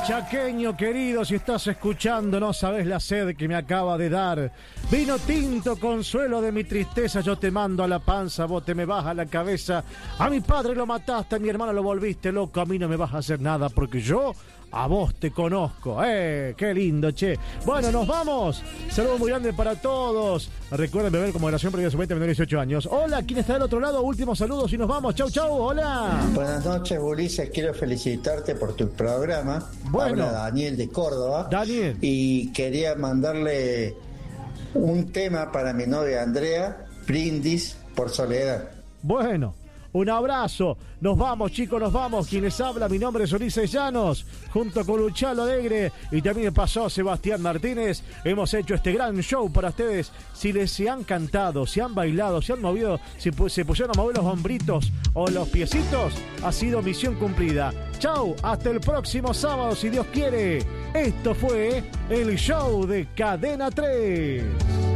Chaqueño querido, si estás escuchando, no sabes la sed que me acaba de dar. Vino tinto, consuelo de mi tristeza, yo te mando a la panza, vos te me vas a la cabeza. A mi padre lo mataste, a mi hermano lo volviste loco, a mí no me vas a hacer nada porque yo a vos te conozco. Qué lindo, che. Bueno, nos vamos. Saludos muy grandes para todos. Recuerden beber como moderación porque su 20 menores de 18 años. Hola, ¿quién está del otro lado? Últimos saludos y nos vamos. Chau, chau. Hola. Buenas noches, Ulises. Quiero felicitarte por tu programa. Bueno. Habla Daniel de Córdoba. Daniel. Y quería mandarle un tema para mi novia Andrea, Brindis por Soledad. Bueno. Un abrazo, nos vamos chicos, nos vamos. Quien les habla, mi nombre es Ulises Llanos, junto con Luchalo Alegre y también pasó Sebastián Martínez. Hemos hecho este gran show para ustedes. Si les se han cantado, se han bailado, se han movido, si se pusieron a mover los hombritos o los piecitos, ha sido misión cumplida. Chau, hasta el próximo sábado si Dios quiere. Esto fue el show de Cadena 3.